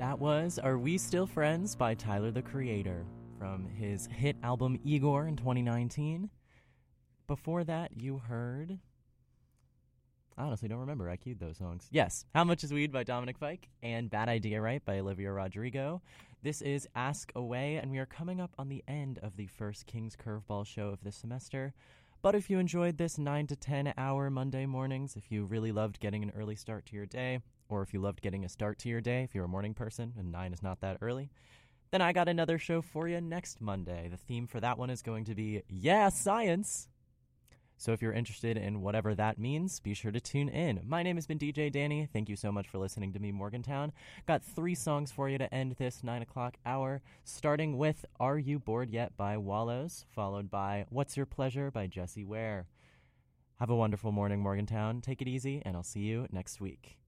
That was Are We Still Friends by Tyler, the Creator, from his hit album Igor in 2019. Before that, you heard... I honestly don't remember. I queued those songs. Yes, How Much Is Weed by Dominic Fike and Bad Idea Right by Olivia Rodrigo. This is Ask Away, and we are coming up on the end of the first King's Curveball show of this semester. But if you enjoyed this 9 to 10 hour Monday mornings, if you really loved getting an early start to your day, or if you loved getting a start to your day, if you're a morning person and 9 is not that early, then I got another show for you next Monday. The theme for that one is going to be, yeah, science! So if you're interested in whatever that means, be sure to tune in. My name has been DJ Danny. Thank you so much for listening to me, Morgantown. Got 3 songs for you to end this 9 o'clock hour, starting with Are You Bored Yet by Wallows, followed by What's Your Pleasure by Jessie Ware. Have a wonderful morning, Morgantown. Take it easy, and I'll see you next week.